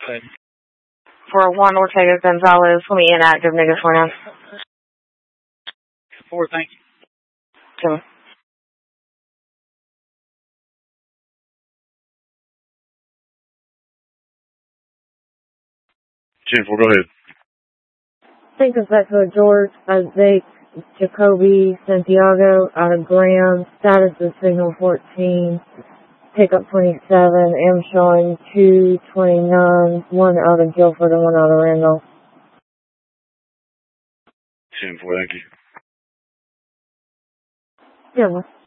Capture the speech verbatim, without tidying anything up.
Okay. For Juan Ortega Gonzalez, let me inactive niggas for now. Four, thank you. Two. ten four, go ahead. Think of that for George, Isaac, Jacoby, Santiago, out of Graham, status of signal fourteen, pickup twenty-seven, M showing two twenty-nine, one out of Guilford and one out of Randolph. ten four, thank you. Yeah, well.